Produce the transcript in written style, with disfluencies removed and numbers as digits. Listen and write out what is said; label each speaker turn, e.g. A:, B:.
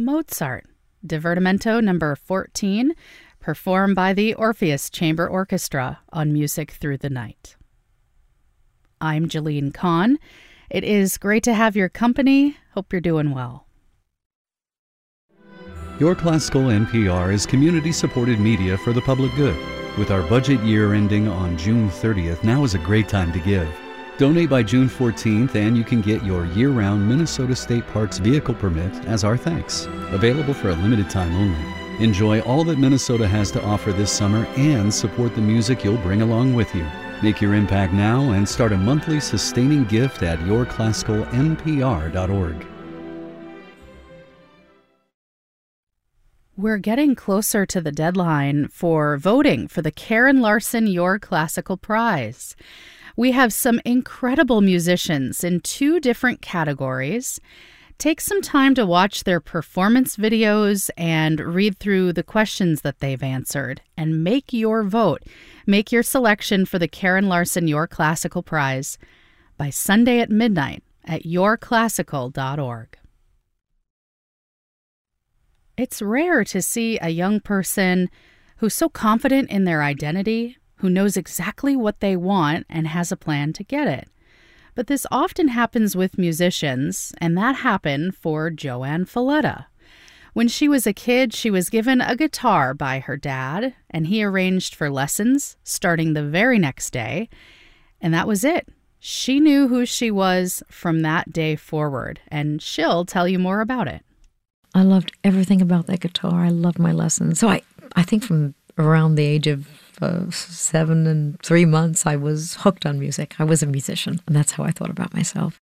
A: Mozart, Divertimento number 14, performed by the Orpheus Chamber Orchestra on Music Through the Night. I'm Jalene Kahn. It is great to have your company. Hope you're doing well.
B: Your Classical NPR is community-supported media for the public good. With our budget year ending on June 30th, now is a great time to give. Donate by June 14th and you can get your year-round Minnesota State Parks vehicle permit as our thanks. Available for a limited time only. Enjoy all that Minnesota has to offer this summer and support the music you'll bring along with you. Make your impact now and start a monthly sustaining gift at yourclassicalnpr.org.
A: We're getting closer to the deadline for voting for the Karen Larson Your Classical Prize. We have some incredible musicians in 2 different categories. Take some time to watch their performance videos and read through the questions that they've answered and make your vote. Make your selection for the Karen Larson Your Classical Prize by Sunday at midnight at yourclassical.org. It's rare to see a young person who's so confident in their identity, who knows exactly what they want and has a plan to get it. But this often happens with musicians, and that happened for Joanne Falletta. When she was a kid, she was given a guitar by her dad, and he arranged for lessons starting the very next day, and that was it. She knew who she was from that day forward, and she'll tell you more about it.
C: I loved everything about that guitar. I loved my lessons. So I think from around the age of 7 and 3 months, I was hooked on music. I was a musician, and that's how I thought about myself.